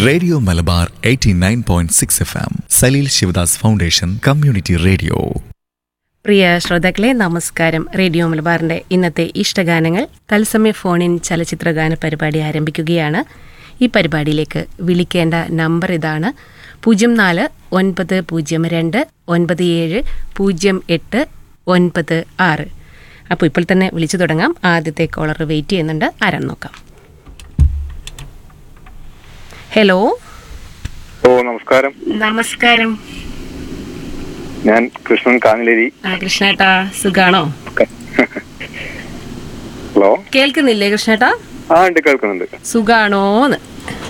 Radio Malabar 89.6 FM, Saleel Sivadas foundation community radio. പ്രിയ ശ്രോതാക്കളെ നമസ്കാരം. Radio മലബാറിന്റെ ഇന്നത്തെ ഇഷ്ടഗാനങ്ങൾ തത്സമയ ഫോണിൻ ചലച്ചിത്രഗാന പരിപാടി ആരംഭിക്കുകയാണ്. ഈ പരിപാടിയിലേക്ക് വിളിക്കേണ്ട നമ്പർ ഇതാണ്: 0492970896. അപ്പോൾ ഇപ്പോൾ തന്നെ വിളിച്ചു തുടങ്ങാം. ആദ്യത്തെ കോളർ വെയിറ്റ് ചെയ്യുന്നുണ്ട്. ആരാണ് നോക്കാം. ഹലോ. നമസ്കാരം. നമസ്കാരം. ഞാൻ കൃഷ്ണൻ കാഞ്ഞിലേരി. കൃഷ്ണേട്ടാ, സുഖാണോ? ഹലോ, കേൾക്കുന്നില്ലേ കൃഷ്ണേട്ടാ? ഉണ്ട്, കേൾക്കുന്നുണ്ട്. സുഖാണോന്ന്?